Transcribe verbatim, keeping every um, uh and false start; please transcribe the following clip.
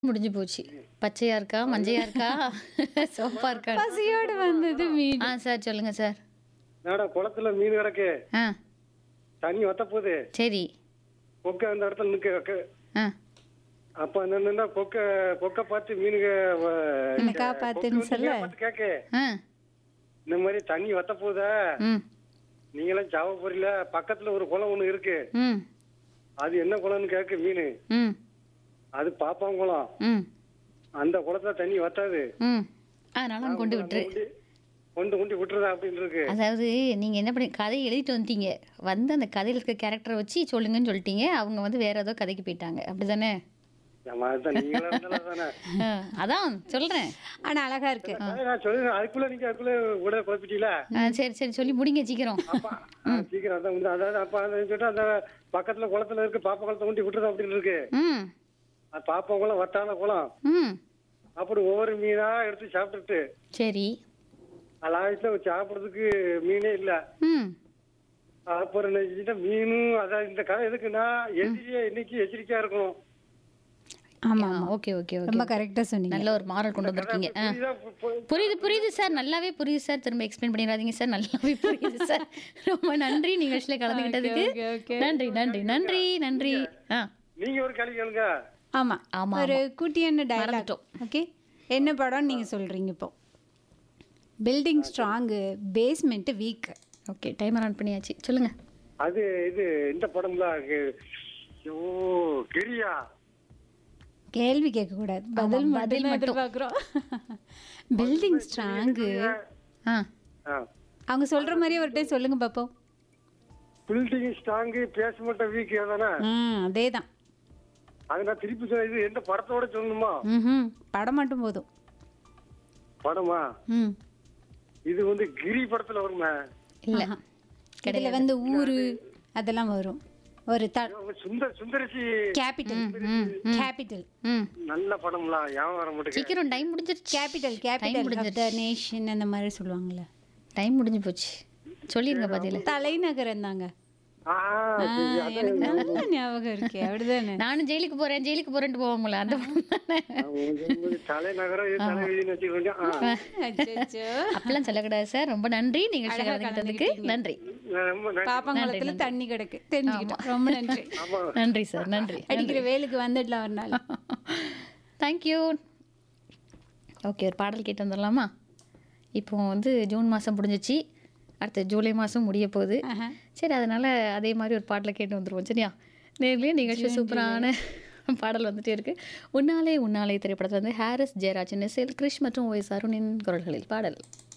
முடிஞ்சு போச்சு. பச்சையா இருக்கா? மஞ்சையா இருக்கா? சிவப்பா இருக்கா? பசியோடு வந்தது மீன். ஆ சார் சொல்லுங்க சார். என்னடா குளத்துல மீன் கிடக்கு, ஆ தண்ணி வத்த போகுது, சரி. கொக்க அந்த இடத்துல நிக்க. ஆ அப்ப அந்த என்னன்னா கொக்க கொக்க பார்த்து மீனுக வ- என்னை காப்பாத்துன்னு கொக்கு வந்து சொல்ல? மீனை பார்த்து கேக்கு, ஆ இந்த மாதிரி தண்ணி வத்த போகுதா, ம் நீங்களாம் சாவ போறீல, பக்கத்துல ஒரு குளம் ஒண்ணு இருக்கு, ம் அது என்ன குளம்னு கேக்கு மீன். ம் அது பாப்பான் குளம், ம் அந்த குளத்துல தண்ணி வத்தாது, ம் அதனால அங்க கொண்டு விட்டுரு. கொண்டு கொண்டு கொண்டு விட்டுறதா அப்படின்னு இருக்கு. அதாவது நீங்க என்ன பண்ணி கதையை எழுதிட்டு வந்துட்டீங்க. வந்து அந்த கதையில இருக்க கேரக்டரை வச்சு சொல்லுங்கன்னு சொல்லிட்டீங்க. அவங்க வந்து வேற ஏதோ கதைக்கு போயிட்டாங்க. அப்படிதானே? ஆமா, அதுதான் நீங்களா இருந்தாலும் தானே. ஆ, அதான் சொல்றேன். ஆனா அழகா இருக்கு. அதான் நான் சொல்லுறேன், அதுக்குள்ள நீங்க அதுக்குள்ள கூட குழப்பிட்டீங்களா? ஆ, சரி சரி சொல்லி முடிங்க சீக்கிரம். அப்பா ஆ, சீக்கிரம் அதான் வந்து அதாவது அப்ப அதை சொல்லிட்டு அந்த பக்கத்துல குளத்துல இருக்கு, பாப்பா குளத்தை கொண்டு விட்டுறதா அப்படின்னு இருக்கு. ம் அது பாப்பா குளம் வத்தான குளம். ம் அப்படி ஒவ்வொரு மீனா எடுத்து சாப்பிட்டுட்டு சரி. லாஸ்ட்ல சாப்பிடுறதுக்கு மீனே இல்ல. ம் அப்புறம் என்ன செஞ்சுட்டா, மீனும் அதான் இந்த கதை எதுக்குன்னா எதிரியா இன்னைக்கு எச்சரிக்கையா இருக்கணும். ஆமா ஆ, ஆமா. ஓகே ஓகே ரொம்ப ஓகே. கரெக்டா சொன்னீங்க. நல்ல ஒரு மாரல் கொண்டு வந்திருக்கீங்க. ஆ புரியுதா? பு- பு- புரியுது புரியுது சார். நல்லாவே புரியுது சார். திரும்ப எக்ஸ்பிளைன் பண்ணிடாதீங்க சார். நல்லாவே புரியுது சார். ரொம்ப நன்றி நிகழ்ச்சியில கலந்துக்கிட்டதுக்கு. Okay, okay. நன்றி நன்றி நன்றி நன்றி. ஆ நீங்க ஒரு கேள்வி கேளுங்க. ஆமா. ஆமா, ஒரு குட்டியான டயலாக். மறந்துட்டோம். ஓகே. என்ன படம் நீங்க சொல்றீங்க இப்போ? Building strong, basement weak. Okay timer on பண்ணியாச்சு. சொல்லுங்க. அது இது இந்த படம்ல இருக்கு. ஐயோ, கிரியா. கேள்வி கேட்க கூடாது. பதில் பதில் பதில் மட்டும். எதிர்பார்க்கிறோம். Building strong. ஆ ஆ, அவங்க சொல்ற மாதிரியே ஒரு டைம் சொல்லுங்க பாப்போம். பில்டிங் ஸ்ட்ராங், பேச வீக் தானே? ம் அதேதான். அது நான் திருப்பி சொல்ல, இது எந்த படத்தோட சொல்லணுமா? ம் படம் மட்டும் போதும். படமா? ம் இது வந்து கிரி படத்துல வருமே. இல்ல இதுல வந்து ஊரு அதெல்லாம் வரும். ஒரு த சுந்தர் சுந்தரிசி. கேபிட்டல். கேபிட்டல். ம் நல்ல படம்லாம் ஞாபகம் வர மாட்டேங்குது. சீக்கிரம் டைம் முடிஞ்சிருச்சு. Capital capital of the nation அந்த மாதிரி சொல்லுவாங்கல்ல. டைம் முடிஞ்சு போச்சு. சொல்லிருங்க பதில. தலைநகரம் தாங்க. ஆ, சரி, அதான் எனக்கு நல்ல ஞாபகம் இருக்கு. அப்படிதானே? நானும் ஜெயிலுக்கு போறேன் ஜெயிலுக்கு போறேன்ட்டு போவாங்களே அந்த படம் தானே. உங்களுக்கு தலைநகரம் இது தலைவிதின்னு வச்சுக்கோங்க. ஆ, அச்சச்சோ. அப்பெல்லாம் சொல்லக்கூடாது சார். ரொம்ப நன்றி நிகழ்ச்சி கலந்துக்கிட்டதுக்கு. நன்றி. ரொம்ப நன்றி. பாப்பாங்குளத்துல தண்ணி கிடக்கு தெரிஞ்சுக்கிட்டோம். ரொம்ப நன்றி. ஆமா. நன்றி சார். நன்றி. அடிக்கிற வேலுக்கு வந்துடலாம் ஒரு நாள். தேங்க்யூ. ஓகே ஒரு பாடல் கேட்டு வந்துடலாமா? இப்போ வந்து ஜூன் மாதம் முடிஞ்சிச்சு. அடுத்த ஜூலை மாதம் முடிய போகுது. ஆஹா. சரி அதனால் அதே மாதிரி ஒரு பாட்டில் கேட்டு வந்துடுவோம். சரியா? நேர்லேயே நிகழ்ச்சி சூப்பரான பாடல் வந்துட்டே இருக்கு. உன்னாலே உன்னாலே திரைப்படத்தில் வந்து ஹாரிஸ் ஜெயராஜன், எஸ் எல் கிருஷ் மற்றும் ஒய் அருணின் குரல்களில் பாடல்.